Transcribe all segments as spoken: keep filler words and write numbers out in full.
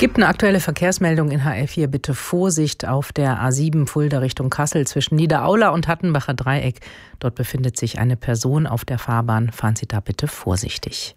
Gibt eine aktuelle Verkehrsmeldung in H R vier. Bitte Vorsicht auf der A sieben Fulda Richtung Kassel zwischen Niederaula und Hattenbacher Dreieck. Dort befindet sich eine Person auf der Fahrbahn. Fahren Sie da bitte vorsichtig.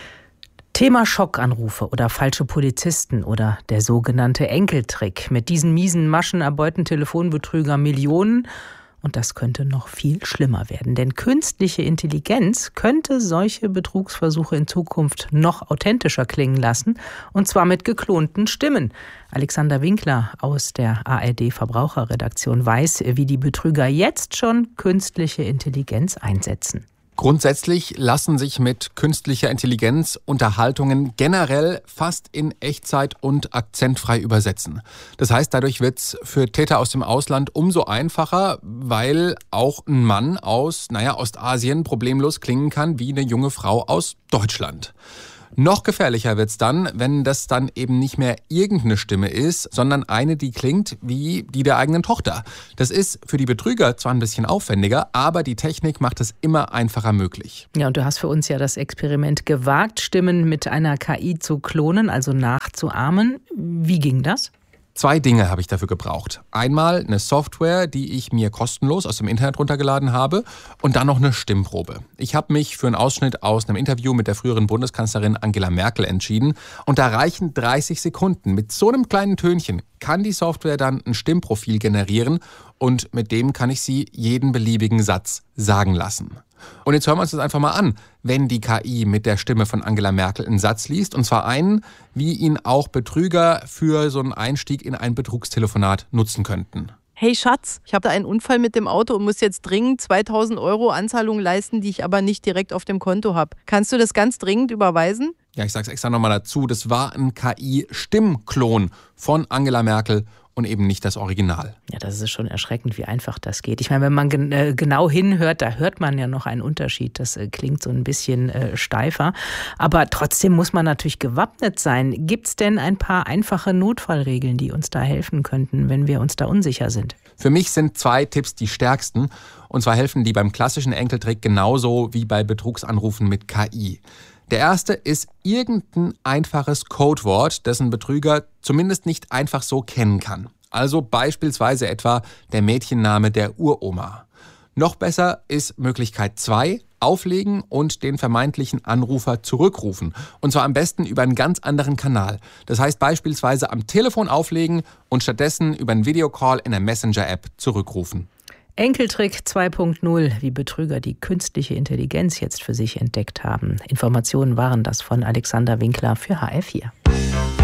Thema Schockanrufe oder falsche Polizisten oder der sogenannte Enkeltrick. Mit diesen miesen Maschen erbeuten Telefonbetrüger Millionen. Und das könnte noch viel schlimmer werden, denn künstliche Intelligenz könnte solche Betrugsversuche in Zukunft noch authentischer klingen lassen, und zwar mit geklonten Stimmen. Alexander Winkler aus der A R D-Verbraucherredaktion weiß, wie die Betrüger jetzt schon künstliche Intelligenz einsetzen. Grundsätzlich lassen sich mit künstlicher Intelligenz Unterhaltungen generell fast in Echtzeit und akzentfrei übersetzen. Das heißt, dadurch wird es für Täter aus dem Ausland umso einfacher, weil auch ein Mann aus, naja, Ostasien problemlos klingen kann wie eine junge Frau aus Deutschland. Noch gefährlicher wird's dann, wenn das dann eben nicht mehr irgendeine Stimme ist, sondern eine, die klingt wie die der eigenen Tochter. Das ist für die Betrüger zwar ein bisschen aufwendiger, aber die Technik macht es immer einfacher möglich. Ja, und du hast für uns ja das Experiment gewagt, Stimmen mit einer K I zu klonen, also nachzuahmen. Wie ging das? Zwei Dinge habe ich dafür gebraucht. Einmal eine Software, die ich mir kostenlos aus dem Internet runtergeladen habe, und dann noch eine Stimmprobe. Ich habe mich für einen Ausschnitt aus einem Interview mit der früheren Bundeskanzlerin Angela Merkel entschieden, und da reichen dreißig Sekunden. Mit so einem kleinen Tönchen kann die Software dann ein Stimmprofil generieren, und mit dem kann ich sie jeden beliebigen Satz sagen lassen. Und jetzt hören wir uns das einfach mal an, wenn die K I mit der Stimme von Angela Merkel einen Satz liest, und zwar einen, wie ihn auch Betrüger für so einen Einstieg in ein Betrugstelefonat nutzen könnten. Hey Schatz, ich habe da einen Unfall mit dem Auto und muss jetzt dringend zweitausend Euro Anzahlung leisten, die ich aber nicht direkt auf dem Konto habe. Kannst du das ganz dringend überweisen? Ja, ich sag's extra nochmal dazu, das war ein K I-Stimmklon von Angela Merkel und eben nicht das Original. Ja, das ist schon erschreckend, wie einfach das geht. Ich meine, wenn man gen- äh, genau hinhört, da hört man ja noch einen Unterschied. Das äh, klingt so ein bisschen äh, steifer. Aber trotzdem muss man natürlich gewappnet sein. Gibt's denn ein paar einfache Notfallregeln, die uns da helfen könnten, wenn wir uns da unsicher sind? Für mich sind zwei Tipps die stärksten. Und zwar helfen die beim klassischen Enkeltrick genauso wie bei Betrugsanrufen mit K I. Der erste ist irgendein einfaches Codewort, das ein Betrüger zumindest nicht einfach so kennen kann. Also beispielsweise etwa der Mädchenname der Uroma. Noch besser ist Möglichkeit zwei, auflegen und den vermeintlichen Anrufer zurückrufen. Und zwar am besten über einen ganz anderen Kanal. Das heißt beispielsweise am Telefon auflegen und stattdessen über einen Videocall in der Messenger-App zurückrufen. Enkeltrick zwei Punkt null, wie Betrüger die künstliche Intelligenz jetzt für sich entdeckt haben. Informationen waren das von Alexander Winkler für H R vier.